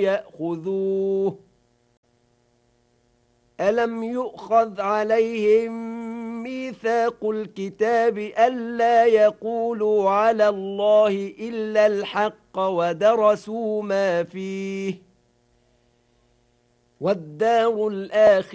يأخذوه ألم يؤخذ عليهم ميثاق الكتاب ألا يقولوا على الله إلا الحق ودرسوا ما فيه والدار الآخرة